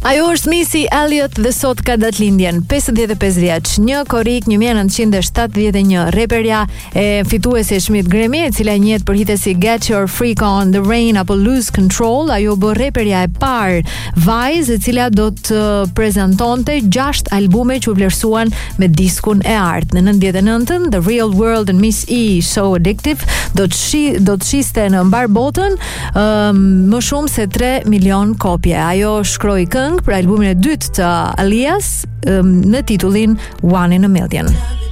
Ajo është Missy Elliott dhe sot ka datëlindjen 55 vjeç. Një korrik 1971, reperja e fituese e çmit Grammy, e cila njihet për hite si Get Your Freak On, The Rain apo Lose Control. Ajo bë reperja e parë vajzë e cila do të prezantonte 6 albume që u vlerësuan me diskun e artë. Në 99-ën, The Real World and Miss E So Addictive do të shiste në mbar botën më shumë se 3 milion kopje. Ajo shkroi këngë për albumin e dytë të Alias në titullin One in a Million.